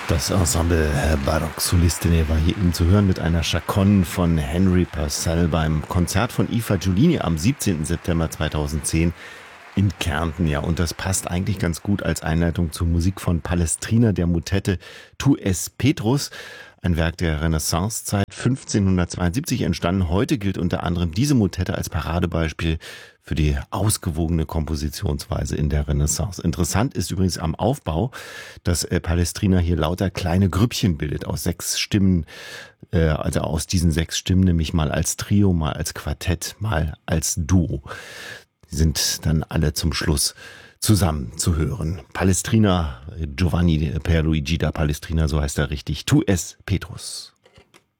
Das Ensemble Baroque Solistine war hier eben zu hören mit einer Chaconne von Henry Purcell beim Konzert von Eva Giulini am 17. September 2010 in Kärnten. Ja, und das passt eigentlich ganz gut als Einleitung zur Musik von Palestrina, der Motette Tu es Petrus, ein Werk der Renaissancezeit, 1572 entstanden. Heute gilt unter anderem diese Motette als Paradebeispiel für die ausgewogene Kompositionsweise in der Renaissance. Interessant ist übrigens am Aufbau, dass Palestrina hier lauter kleine Grüppchen bildet aus 6 Stimmen, also aus diesen 6 Stimmen, nämlich mal als Trio, mal als Quartett, mal als Duo. Die sind dann alle zum Schluss zusammen zu hören. Palestrina, Giovanni Pierluigi da Palestrina, so heißt er richtig. Tu es Petrus.